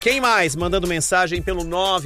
Quem mais mandando mensagem pelo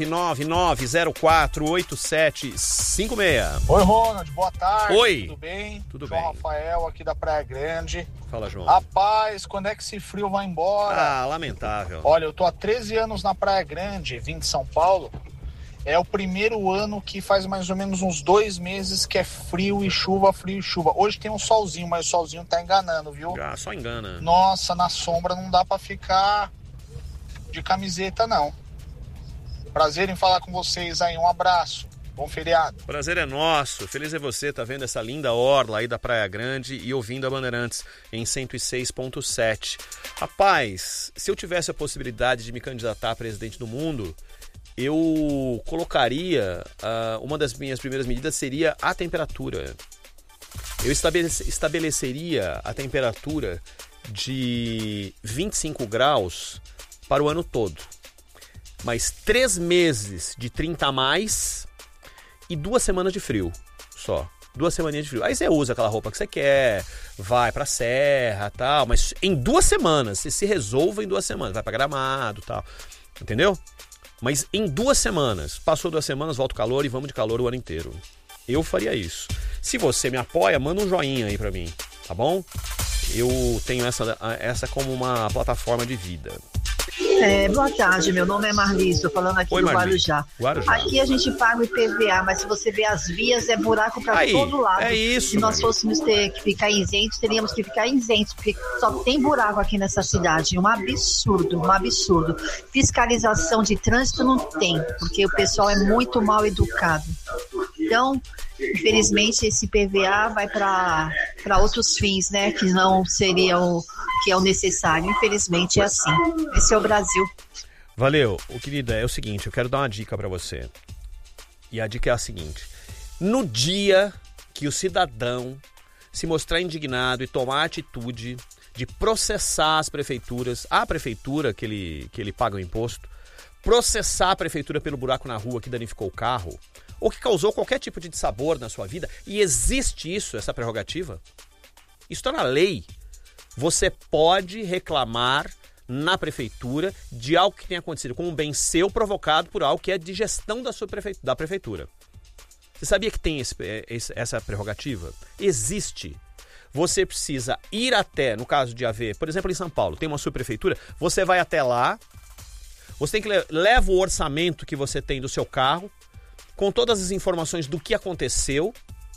999048756? Oi, Ronald, boa tarde. Oi. Tudo bem? Tudo João bem. Rafael, aqui da Praia Grande. Fala, João. Rapaz, quando é que esse frio vai embora? Ah, lamentável. Olha, eu tô há 13 anos na Praia Grande, vim de São Paulo. É o primeiro ano que faz mais ou menos uns 2 meses que é frio e chuva, frio e chuva. Hoje tem um solzinho, mas o solzinho tá enganando, viu? Ah, só engana. Nossa, na sombra não dá pra ficar de camiseta, não. Prazer em falar com vocês aí, um abraço, bom feriado. Prazer é nosso, feliz é você, tá vendo essa linda orla aí da Praia Grande e ouvindo a Bandeirantes em 106.7. Rapaz, se eu tivesse a possibilidade de me candidatar a presidente do mundo, eu colocaria, uma das minhas primeiras medidas seria a temperatura. Eu estabeleceria a temperatura de 25 graus para o ano todo. Mais 3 meses de 30 a mais e 2 semanas de frio só. 2 semaninhas de frio. Aí você usa aquela roupa que você quer, vai pra serra e tal, mas em 2 semanas, você se resolva em 2 semanas, vai pra Gramado e tal, entendeu? Mas em 2 semanas, passou 2 semanas, volta o calor e vamos de calor o ano inteiro. Eu faria isso. Se você me apoia, manda um joinha aí pra mim, tá bom? Eu tenho essa como uma plataforma de vida. Boa tarde, meu nome é Marli, estou falando aqui do Guarujá. Aqui a gente paga o IPVA, mas se você ver as vias, é buraco para todo lado. É isso. Se nós fôssemos ter que ficar isentos, teríamos que ficar isentos, porque só tem buraco aqui nessa cidade. Um absurdo, um absurdo. Fiscalização de trânsito não tem, porque o pessoal é muito mal educado. Então, infelizmente, esse IPVA vai para outros fins, né, que não seriam que é o necessário. Infelizmente é assim. Esse é o Brasil. Valeu. Querida, é o seguinte, eu quero dar uma dica pra você. E a dica é a seguinte. No dia que o cidadão se mostrar indignado e tomar a atitude de processar as prefeituras, a prefeitura que ele paga o imposto, processar a prefeitura pelo buraco na rua que danificou o carro, ou que causou qualquer tipo de dissabor na sua vida, e existe isso, essa prerrogativa, isso está na lei. Você pode reclamar na prefeitura de algo que tenha acontecido com um bem seu provocado por algo que é de gestão da prefeitura. Você sabia que tem essa prerrogativa? Existe. Você precisa ir até, no caso de haver, por exemplo, em São Paulo, tem uma subprefeitura, você vai até lá, você tem que leva o orçamento que você tem do seu carro, com todas as informações do que aconteceu,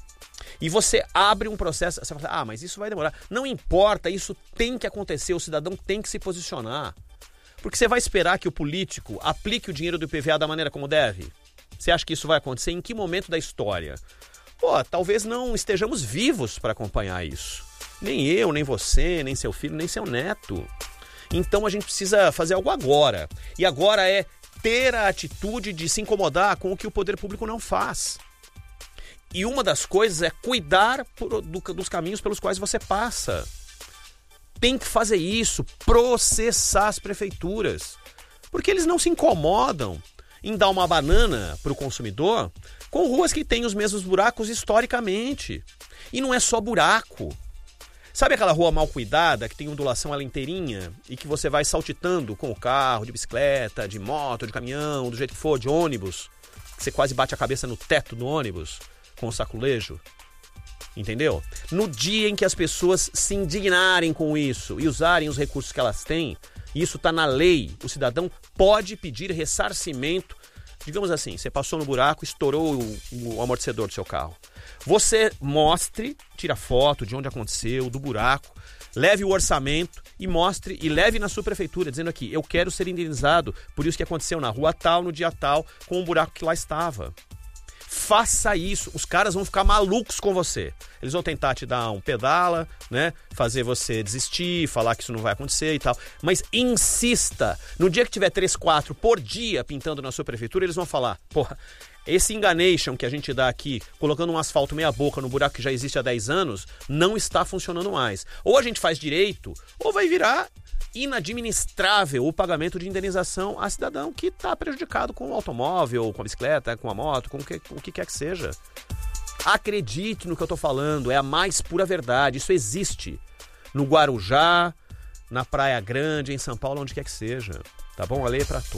e você abre um processo, você fala, mas isso vai demorar. Não importa, isso tem que acontecer, o cidadão tem que se posicionar. Porque você vai esperar que o político aplique o dinheiro do IPVA da maneira como deve? Você acha que isso vai acontecer? Em que momento da história? Talvez não estejamos vivos para acompanhar isso. Nem eu, nem você, nem seu filho, nem seu neto. Então a gente precisa fazer algo agora. E agora é ter a atitude de se incomodar com o que o poder público não faz. E uma das coisas é cuidar dos caminhos pelos quais você passa. Tem que fazer isso, processar as prefeituras. Porque eles não se incomodam em dar uma banana para o consumidor com ruas que têm os mesmos buracos historicamente. E não é só buraco. Sabe aquela rua mal cuidada, que tem ondulação ela inteirinha e que você vai saltitando com o carro, de bicicleta, de moto, de caminhão, do jeito que for, de ônibus, que você quase bate a cabeça no teto do ônibus com o saculejo? Entendeu? No dia em que as pessoas se indignarem com isso e usarem os recursos que elas têm, isso está na lei, o cidadão pode pedir ressarcimento. Digamos assim, você passou no buraco, estourou o amortecedor do seu carro. Você mostre, tira foto de onde aconteceu, do buraco, leve o orçamento e mostre e leve na sua prefeitura, dizendo aqui, eu quero ser indenizado por isso que aconteceu na rua tal, no dia tal, com o buraco que lá estava. Faça isso, os caras vão ficar malucos com você. Eles vão tentar te dar um pedala, né? Fazer você desistir, falar que isso não vai acontecer e tal. Mas insista. No dia que tiver 3, 4 por dia pintando na sua prefeitura, eles vão falar, esse enganation que a gente dá aqui, colocando um asfalto meia boca no buraco que já existe há 10 anos, não está funcionando mais. Ou a gente faz direito, ou vai virar inadministrável o pagamento de indenização a cidadão que está prejudicado com o automóvel, com a bicicleta, com a moto, com o que quer que seja. Acredite no que eu estou falando, é a mais pura verdade, isso existe no Guarujá, na Praia Grande, em São Paulo, onde quer que seja. Tá bom? A lei é pra todos.